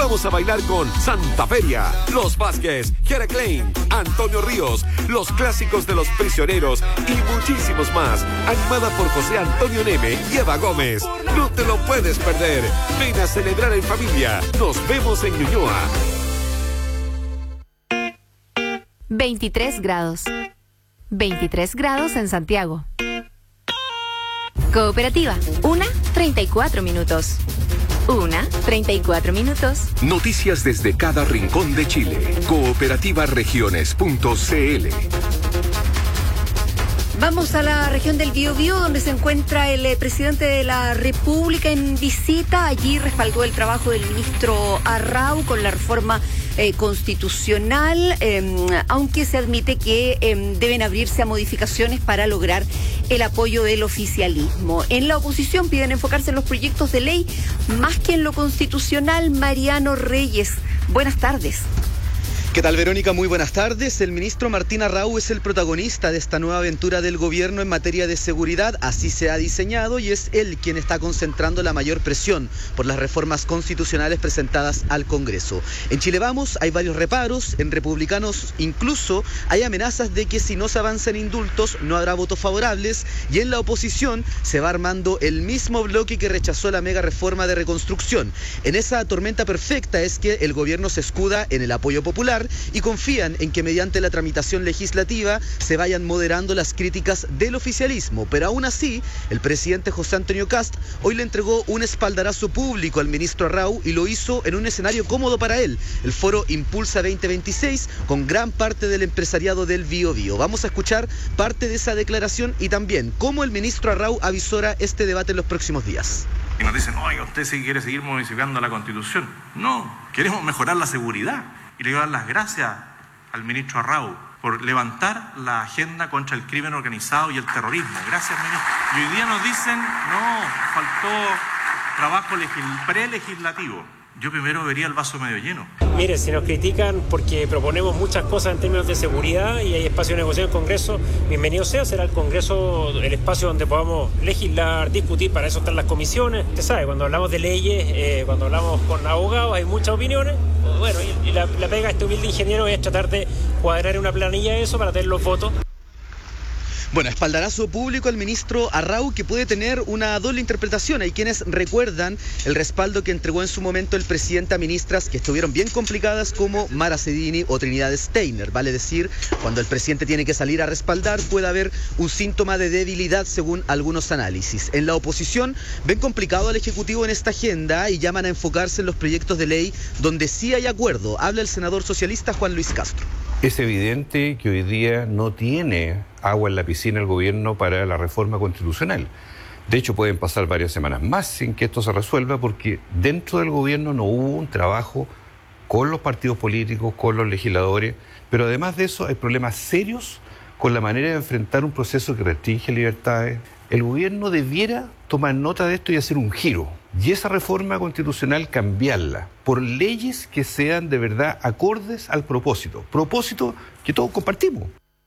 Vamos a bailar con Santa Feria, Los Vázquez, Jera Klein, Antonio Ríos, Los Clásicos de los Prisioneros y muchísimos más. Animada por José Antonio Neme y Eva Gómez. No te lo puedes perder. Ven a celebrar en familia. Nos vemos en Ñuñoa. 23 grados. 23 grados en Santiago. Cooperativa, 1:34 minutos. 1:34 minutos. Noticias desde cada rincón de Chile. Cooperativaregiones.cl. Vamos a la región del Biobío, donde se encuentra el presidente de la República en visita. Allí respaldó el trabajo del ministro Arrau con la reforma constitucional, aunque se admite que deben abrirse a modificaciones para lograr el apoyo del oficialismo. En la oposición piden enfocarse en los proyectos de ley más que en lo constitucional. Mariano Reyes, buenas tardes. ¿Qué tal, Verónica? Muy buenas tardes. El ministro Martín Arrau es el protagonista de esta nueva aventura del gobierno en materia de seguridad. Así se ha diseñado y es él quien está concentrando la mayor presión por las reformas constitucionales presentadas al Congreso. En Chile Vamos hay varios reparos, en Republicanos incluso hay amenazas de que si no se avanza en indultos no habrá votos favorables, y en la oposición se va armando el mismo bloque que rechazó la mega reforma de reconstrucción. En esa tormenta perfecta es que el gobierno se escuda en el apoyo popular y confían en que mediante la tramitación legislativa se vayan moderando las críticas del oficialismo. Pero aún así, el presidente José Antonio Kast hoy le entregó un espaldarazo público al ministro Arrau y lo hizo en un escenario cómodo para él, el foro Impulsa 2026, con gran parte del empresariado del Biobío. Vamos a escuchar parte de esa declaración y también cómo el ministro Arrau avisora este debate en los próximos días. Y nos dicen, oiga, usted sí quiere seguir modificando la Constitución. No, queremos mejorar la seguridad. Y le quiero dar las gracias al ministro Arrau por levantar la agenda contra el crimen organizado y el terrorismo. Gracias, ministro. Y hoy día nos dicen, no, faltó trabajo prelegislativo. Yo primero vería el vaso medio lleno. Mire, si nos critican porque proponemos muchas cosas en términos de seguridad y hay espacio de negociación en el Congreso, bienvenido sea, será el Congreso el espacio donde podamos legislar, discutir, para eso están las comisiones. Usted sabe, cuando hablamos de leyes, cuando hablamos con abogados hay muchas opiniones. Bueno, y la pega de este humilde ingeniero es tratar de cuadrar una planilla de eso para tener los votos. Bueno, espaldarazo público al ministro Arrau, que puede tener una doble interpretación. Hay quienes recuerdan el respaldo que entregó en su momento el presidente a ministras que estuvieron bien complicadas como Mara Cedini o Trinidad Steiner. Vale decir, cuando el presidente tiene que salir a respaldar puede haber un síntoma de debilidad según algunos análisis. En la oposición ven complicado al Ejecutivo en esta agenda y llaman a enfocarse en los proyectos de ley donde sí hay acuerdo. Habla el senador socialista Juan Luis Castro. Es evidente que hoy día no tiene agua en la piscina el gobierno para la reforma constitucional. De hecho, pueden pasar varias semanas más sin que esto se resuelva porque dentro del gobierno no hubo un trabajo con los partidos políticos, con los legisladores, pero además de eso hay problemas serios con la manera de enfrentar un proceso que restringe libertades. El gobierno debiera tomar nota de esto y hacer un giro. Y esa reforma constitucional cambiarla por leyes que sean de verdad acordes al propósito que todos compartimos.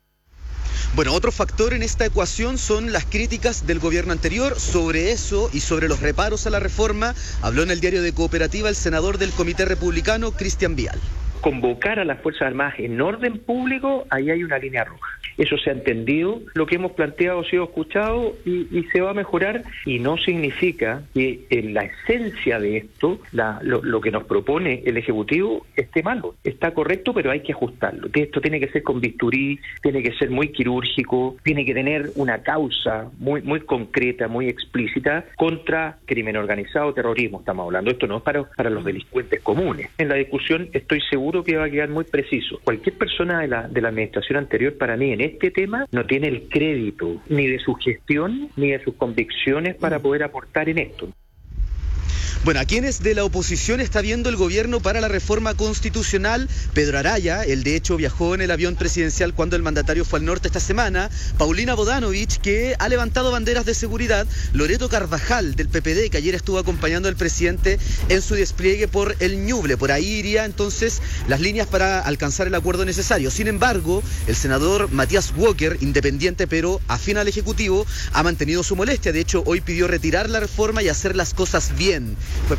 Bueno, otro factor en esta ecuación son las críticas del gobierno anterior. Sobre eso y sobre los reparos a la reforma habló en el diario de Cooperativa el senador del Comité Republicano, Cristian Vial. Convocar a las Fuerzas Armadas en orden público, ahí hay una línea roja. Eso se ha entendido, lo que hemos planteado ha sido escuchado y se va a mejorar, y no significa que en la esencia de esto, lo que nos propone el Ejecutivo esté malo. Está correcto, pero hay que ajustarlo. Esto tiene que ser con bisturí, tiene que ser muy quirúrgico, tiene que tener una causa muy, muy concreta, muy explícita contra crimen organizado, terrorismo estamos hablando. Esto no es para los delincuentes comunes. En la discusión estoy seguro que va a quedar muy preciso. Cualquier persona de la administración anterior, para mí, en este tema, no tiene el crédito ni de su gestión ni de sus convicciones para poder aportar en esto. Bueno, a quienes de la oposición está viendo el gobierno para la reforma constitucional, Pedro Araya, él de hecho viajó en el avión presidencial cuando el mandatario fue al norte esta semana, Paulina Bodanovich, que ha levantado banderas de seguridad, Loreto Carvajal del PPD, que ayer estuvo acompañando al presidente en su despliegue por el Ñuble. Por ahí iría entonces las líneas para alcanzar el acuerdo necesario. Sin embargo, el senador Matías Walker, independiente pero afín al Ejecutivo, ha mantenido su molestia. De hecho, hoy pidió retirar la reforma y hacer las cosas bien.